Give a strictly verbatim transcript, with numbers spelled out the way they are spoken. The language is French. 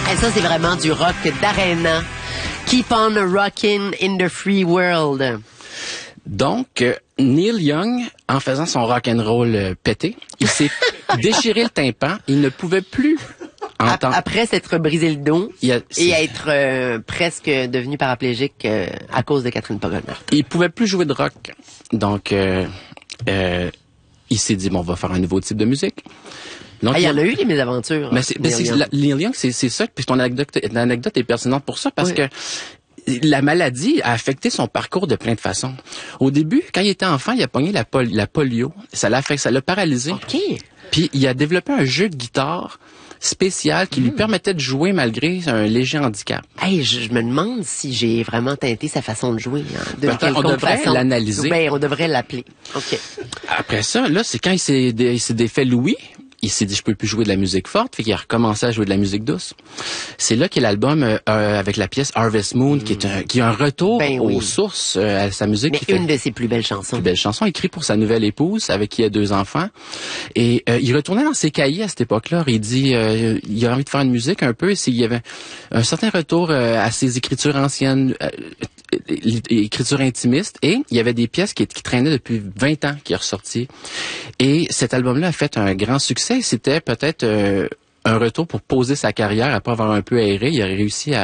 Et ça, c'est vraiment du rock d'arena. Keep on rocking in the free world. Donc, euh, Neil Young, en faisant son rock'n'roll euh, pété, il s'est déchiré le tympan. Il ne pouvait plus entendre. Après s'être brisé le dos Il a, et être euh, presque devenu paraplégique euh, à cause de Catherine Pogonnard. Il pouvait plus jouer de rock. Donc, euh, euh, il s'est dit, bon, on va faire un nouveau type de musique. Donc, ah, il y en a eu des mésaventures. Mais c'est, mais c'est, la, Neil Young, c'est, c'est ça. Puis ton anecdote, l'anecdote est pertinente pour ça parce oui. que la maladie a affecté son parcours de plein de façons. Au début, quand il était enfant, il a pogné la, pol- la polio. Ça l'a fait, ça l'a paralysé. OK. Puis il a développé un jeu de guitare spécial qui mmh. lui permettait de jouer malgré un léger handicap. Hey, je, je me demande si j'ai vraiment teinté sa façon de jouer. Hein, de ben, on devrait façon. l'analyser. Ben, on devrait l'appeler. OK. Après ça, là, c'est quand il s'est, il s'est défait Louis. Il s'est dit, je peux plus jouer de la musique forte, fait qu'il a recommencé à jouer de la musique douce. C'est là qu'il y a l'album euh, avec la pièce Harvest Moon, mmh. qui est un, qui est un retour ben oui. aux sources, euh, à sa musique. Mais qui une fait de ses plus belles chansons. Plus belle chanson, écrite pour sa nouvelle épouse, avec qui il a deux enfants. Et euh, il retournait dans ses cahiers à cette époque-là. Il dit, euh, il a envie de faire une musique un peu, s'il y avait un certain retour euh, à ses écritures anciennes, euh, écriture intimiste, et il y avait des pièces qui, qui traînaient depuis vingt ans qui est ressorti. Et cet album-là a fait un grand succès. C'était peut-être euh, un retour pour poser sa carrière après avoir un peu aéré. Il a réussi à